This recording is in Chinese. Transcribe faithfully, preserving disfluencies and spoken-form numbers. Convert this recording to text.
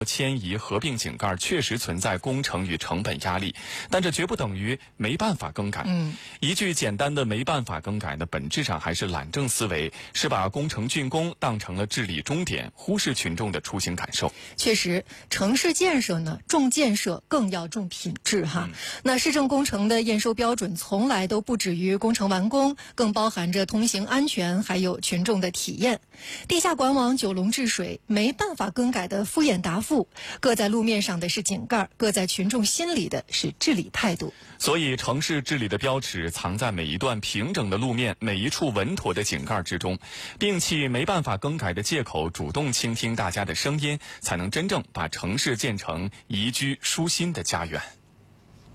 迁移、合并井盖确实存在工程与成本压力，但这绝不等于没办法更改。 嗯， 一句简单的没办法更改呢，本质上还是懒政思维，是把工程竣工当成了治理终点，忽视群众的出行感受。 确实，城市建设呢，重建设更要重品质哈。嗯、那市政工程的验收标准从来都不止于工程完工，更包含着通行安全，还有群众的体验。地下管网九龙治水，没办法更改的敷衍答复。搁在路面上的是井盖，搁在群众心里的是治理态度。 所以城市治理的标尺藏在每一段平整的路面，每一处稳妥的井盖之中。摒弃没办法更改的借口，主动倾听大家的声音，才能真正把城市建成宜居舒心的家园。